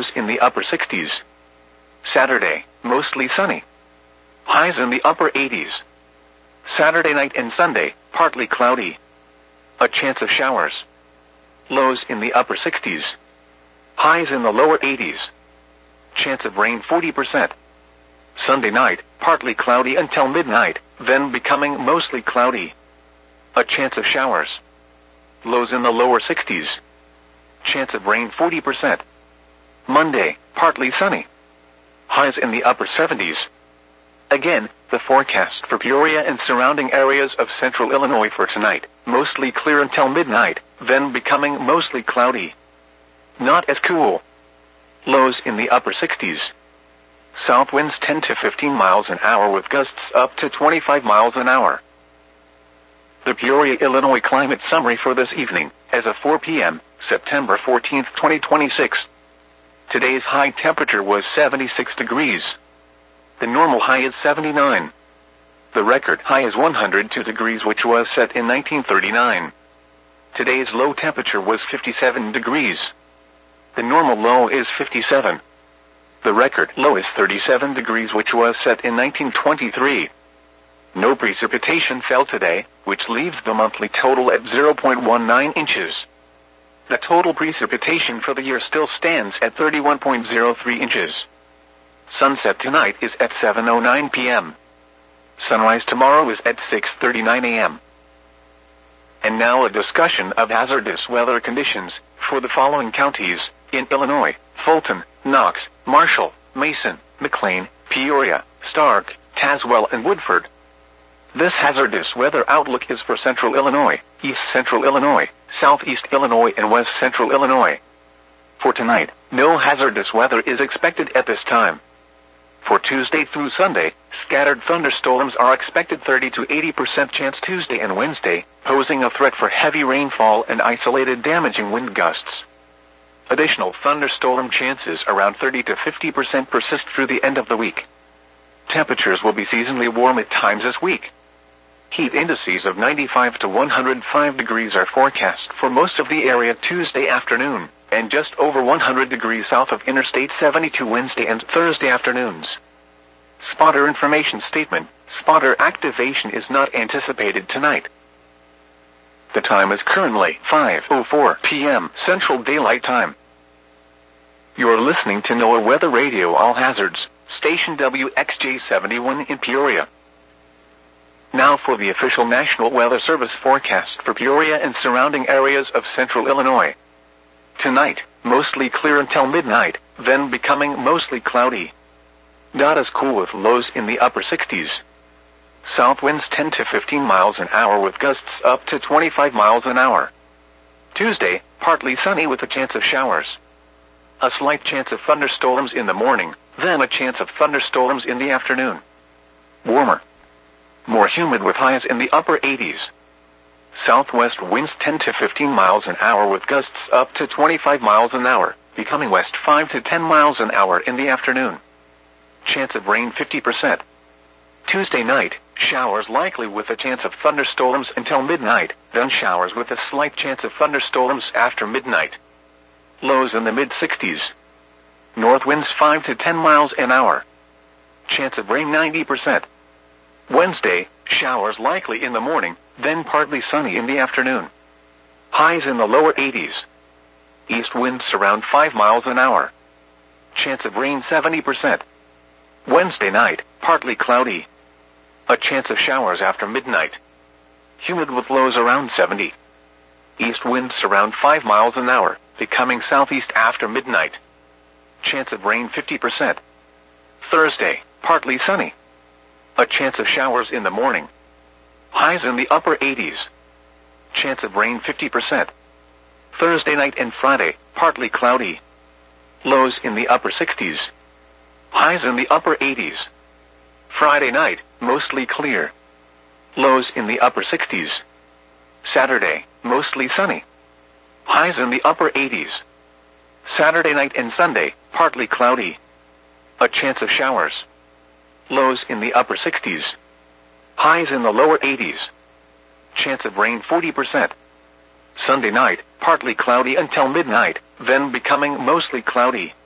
lows in the upper 60s. Saturday, mostly sunny. Highs in the upper 80s. Saturday night and Sunday, partly cloudy. A chance of showers. Lows in the upper 60s. Highs in the lower 80s. Chance of rain 40%. Sunday night, partly cloudy until midnight, then becoming mostly cloudy. A chance of showers. Lows in the lower 60s. Chance of rain 40%. Monday, partly sunny. Highs in the upper 70s. Again, the forecast for Peoria and surrounding areas of central Illinois for tonight, mostly clear until midnight, then becoming mostly cloudy. Not as cool. Lows in the upper 60s. South winds 10 to 15 miles an hour with gusts up to 25 miles an hour. The Peoria, Illinois climate summary for this evening, as of 4 p.m., September 14, 2026. Today's high temperature was 76 degrees. The normal high is 79. The record high is 102 degrees, which was set in 1939. Today's low temperature was 57 degrees. The normal low is 57. The record low is 37 degrees, which was set in 1923. No precipitation fell today, which leaves the monthly total at 0.19 inches. The total precipitation for the year still stands at 31.03 inches. Sunset tonight is at 7:09 p.m. Sunrise tomorrow is at 6:39 a.m. And now a discussion of hazardous weather conditions for the following counties in Illinois: Fulton, Knox, Marshall, Mason, McLean, Peoria, Stark, Tazewell, and Woodford. This hazardous weather outlook is for Central Illinois, East Central Illinois, Southeast Illinois, and West Central Illinois. For tonight, no hazardous weather is expected at this time. For Tuesday through Sunday, scattered thunderstorms are expected. 30 to 80% chance Tuesday and Wednesday, posing a threat for heavy rainfall and isolated damaging wind gusts. Additional thunderstorm chances around 30 to 50% persist through the end of the week. Temperatures will be seasonally warm at times this week. Heat indices of 95 to 105 degrees are forecast for most of the area Tuesday afternoon, and just over 100 degrees south of Interstate 72 Wednesday and Thursday afternoons. Spotter information statement: spotter activation is not anticipated tonight. The time is currently 5:04 p.m. Central Daylight Time. You're listening to NOAA Weather Radio All Hazards, station WXJ71 in Peoria. Now for the official National Weather Service forecast for Peoria and surrounding areas of central Illinois. Tonight, mostly clear until midnight, then becoming mostly cloudy. Not as cool with lows in the upper 60s. South winds 10 to 15 miles an hour with gusts up to 25 miles an hour. Tuesday, partly sunny with a chance of showers. A slight chance of thunderstorms in the morning, then a chance of thunderstorms in the afternoon. Warmer. More humid with highs in the upper 80s. Southwest winds 10 to 15 miles an hour with gusts up to 25 miles an hour, becoming west 5 to 10 miles an hour in the afternoon. Chance of rain 50%. Tuesday night, showers likely with a chance of thunderstorms until midnight, then showers with a slight chance of thunderstorms after midnight. Lows in the mid-60s. North winds 5 to 10 miles an hour. Chance of rain 90%. Wednesday, showers likely in the morning, then partly sunny in the afternoon. Highs in the lower 80s. East winds around 5 miles an hour. Chance of rain 70%. Wednesday night, partly cloudy. A chance of showers after midnight. Humid with lows around 70. East winds around 5 miles an hour, becoming southeast after midnight. Chance of rain 50%. Thursday, partly sunny. A chance of showers in the morning. Highs in the upper 80s. Chance of rain 50%. Thursday night and Friday, partly cloudy. Lows in the upper 60s. Highs in the upper 80s. Friday night, mostly clear. Lows in the upper 60s. Saturday, mostly sunny. Highs in the upper 80s. Saturday night and Sunday, partly cloudy. A chance of showers. Lows in the upper 60s. Highs in the lower 80s. Chance of rain 40%. Sunday night, partly cloudy until midnight, then becoming mostly cloudy.